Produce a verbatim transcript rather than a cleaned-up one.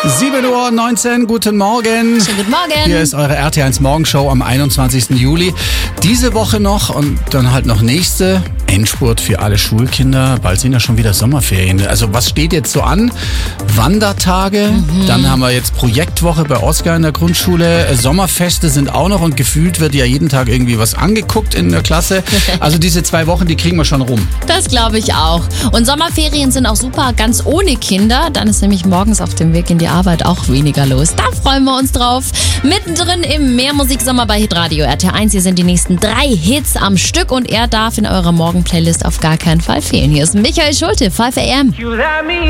sieben Uhr neunzehn, guten Morgen. Schönen guten Morgen. Hier ist eure R T eins Morgenshow am einundzwanzigsten Juli. Diese Woche noch und dann halt noch nächste. Endspurt für alle Schulkinder. Bald sind ja schon wieder Sommerferien. Also was steht jetzt so an? Wandertage. Mhm. Dann haben wir jetzt Projektwoche bei Oskar in der Grundschule. Sommerfeste sind auch noch und gefühlt wird ja jeden Tag irgendwie was angeguckt in der Klasse. Also diese zwei Wochen, die kriegen wir schon rum. Das glaube ich auch. Und Sommerferien sind auch super, ganz ohne Kinder. Dann ist nämlich morgens auf dem Weg in die Arbeit auch weniger los. Da freuen wir uns drauf. Mittendrin im Mehrmusiksommer bei Hitradio R T eins. Hier sind die nächsten drei Hits am Stück und er darf in eurer Morgen-Playlist auf gar keinen Fall fehlen. Hier ist Michael Schulte, fünf A M.